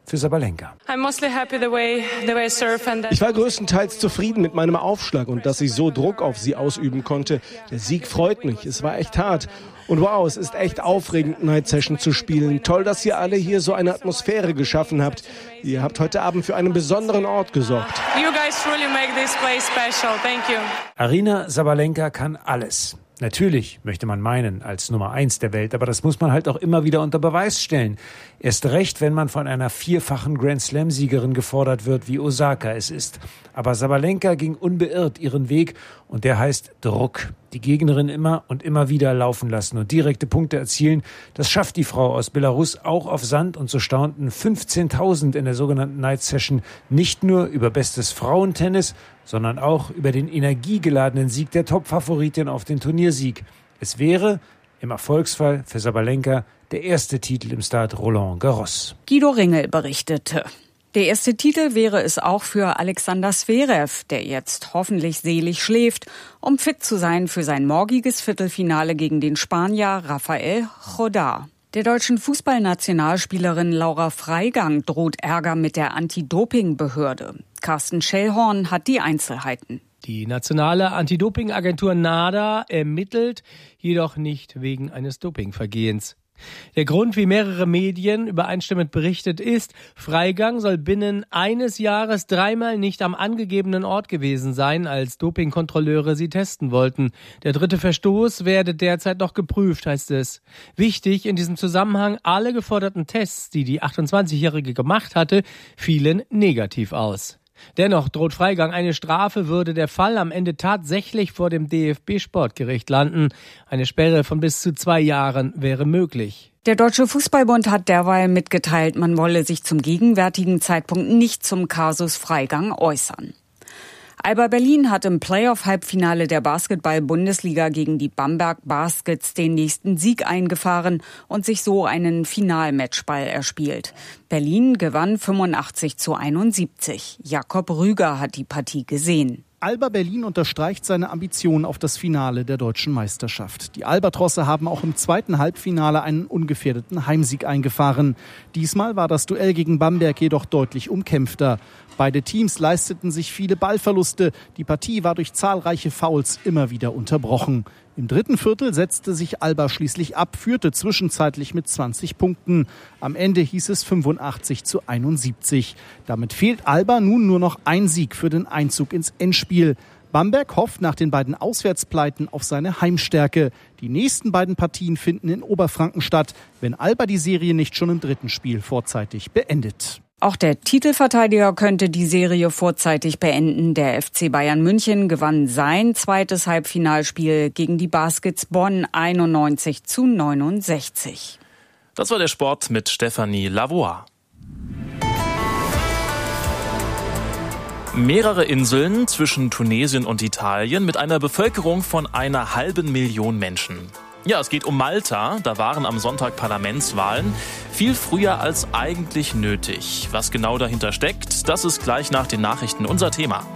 für Sabalenka. Ich war größtenteils zufrieden mit meinem Aufschlag und dass ich so Druck auf sie ausüben konnte. Der Sieg freut mich. Es war echt hart. Und wow, es ist echt aufregend, Night Session zu spielen. Toll, dass ihr alle hier so eine Atmosphäre geschaffen habt. Ihr habt heute Abend für einen besonderen Ort gesorgt. You guys really make this place special. Thank you. Aryna Sabalenka kann alles. Natürlich, möchte man meinen, als Nummer 1 der Welt, aber das muss man halt auch immer wieder unter Beweis stellen. Erst recht, wenn man von einer 4-fachen Grand-Slam-Siegerin gefordert wird, wie Osaka es ist. Aber Sabalenka ging unbeirrt ihren Weg und der heißt Druck. Die Gegnerin immer und immer wieder laufen lassen und direkte Punkte erzielen. Das schafft die Frau aus Belarus auch auf Sand und so staunten 15.000 in der sogenannten Night Session nicht nur über bestes Frauentennis, sondern auch über den energiegeladenen Sieg der Top-Favoritin auf den Turniersieg. Es wäre im Erfolgsfall für Sabalenka der erste Titel im Stade Roland Garros. Guido Ringel berichtete. Der erste Titel wäre es auch für Alexander Zverev, der jetzt hoffentlich selig schläft, um fit zu sein für sein morgiges Viertelfinale gegen den Spanier Rafael Jodar. Der deutschen Fußballnationalspielerin Laura Freigang droht Ärger mit der Anti-Doping-Behörde. Carsten Schellhorn hat die Einzelheiten. Die nationale Anti-Doping-Agentur NADA ermittelt, jedoch nicht wegen eines Dopingvergehens. Der Grund, wie mehrere Medien übereinstimmend berichtet, ist, Freigang soll binnen eines Jahres 3-mal nicht am angegebenen Ort gewesen sein, als Dopingkontrolleure sie testen wollten. Der 3. Verstoß werde derzeit noch geprüft, heißt es. Wichtig in diesem Zusammenhang, alle geforderten Tests, die die 28-Jährige gemacht hatte, fielen negativ aus. Dennoch droht Freigang eine Strafe, würde der Fall am Ende tatsächlich vor dem DFB-Sportgericht landen. Eine Sperre von bis zu 2 Jahren wäre möglich. Der Deutsche Fußballbund hat derweil mitgeteilt, man wolle sich zum gegenwärtigen Zeitpunkt nicht zum Kasus Freigang äußern. Alba Berlin hat im Playoff-Halbfinale der Basketball-Bundesliga gegen die Bamberg Baskets den nächsten Sieg eingefahren und sich so einen Finalmatchball erspielt. Berlin gewann 85-71. Jakob Rüger hat die Partie gesehen. Alba Berlin unterstreicht seine Ambition auf das Finale der deutschen Meisterschaft. Die Albatrosse haben auch im zweiten Halbfinale einen ungefährdeten Heimsieg eingefahren. Diesmal war das Duell gegen Bamberg jedoch deutlich umkämpfter. Beide Teams leisteten sich viele Ballverluste. Die Partie war durch zahlreiche Fouls immer wieder unterbrochen. Im dritten Viertel setzte sich Alba schließlich ab, führte zwischenzeitlich mit 20 Punkten. Am Ende hieß es 85-71. Damit fehlt Alba nun nur noch ein Sieg für den Einzug ins Endspiel. Bamberg hofft nach den beiden Auswärtspleiten auf seine Heimstärke. Die nächsten beiden Partien finden in Oberfranken statt, wenn Alba die Serie nicht schon im dritten Spiel vorzeitig beendet. Auch der Titelverteidiger könnte die Serie vorzeitig beenden. Der FC Bayern München gewann sein zweites Halbfinalspiel gegen die Baskets Bonn 91-69. Das war der Sport mit Stefanie Lavoie. Mehrere Inseln zwischen Tunesien und Italien mit einer Bevölkerung von 1,5 Million Menschen. Ja, es geht um Malta. Da waren am Sonntag Parlamentswahlen. Viel früher als eigentlich nötig. Was genau dahinter steckt, das ist gleich nach den Nachrichten unser Thema.